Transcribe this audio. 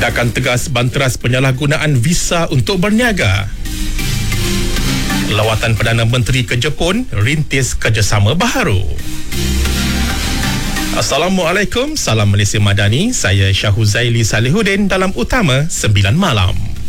Tindakan tegas banteras penyalahgunaan visa untuk berniaga. Lawatan Perdana Menteri ke Jepun rintis kerjasama baharu. Assalamualaikum, salam Malaysia Madani. Saya Syahuzaili Salihuddin dalam Utama 9 Malam.